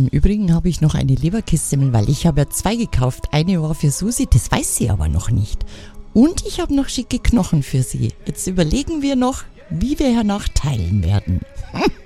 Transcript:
Im Übrigen habe ich noch eine Leberkässemmel, weil ich habe ja 2 gekauft. Eine war für Susi, das weiß sie aber noch nicht. Und ich habe noch schicke Knochen für sie. Jetzt überlegen wir noch, wie wir hernach teilen werden.